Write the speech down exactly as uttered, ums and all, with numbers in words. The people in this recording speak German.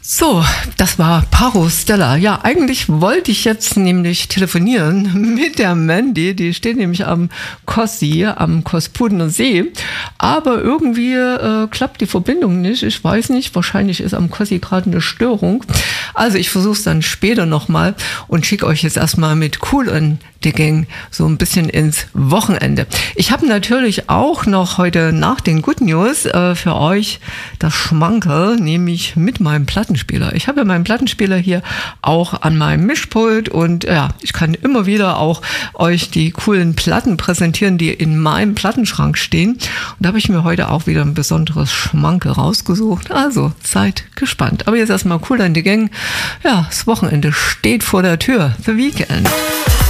So, das war Paro Stella. Ja, eigentlich wollte ich jetzt nämlich telefonieren mit der Mandy. Die steht nämlich am Kossi, am Kospudener See. Aber irgendwie äh, klappt die Verbindung nicht. Ich weiß nicht, wahrscheinlich ist am Kossi gerade eine Störung. Also ich versuche es dann später nochmal und schicke euch jetzt erstmal mit Kool and the Gang so ein bisschen ins Wochenende. Ich habe natürlich auch noch heute nach den Good News äh, für euch das Schmankerl, nämlich mit meinem Plattenspieler. Ich habe ja meinen Plattenspieler hier auch an meinem Mischpult und ja, ich kann immer wieder auch euch die coolen Platten präsentieren, die in meinem Plattenschrank stehen. Und da habe ich mir heute auch wieder ein besonderes Schmankerl rausgesucht. Also seid gespannt. Aber jetzt erstmal Kool and the Gang. Ja, das Wochenende steht vor der Tür. The Weekend.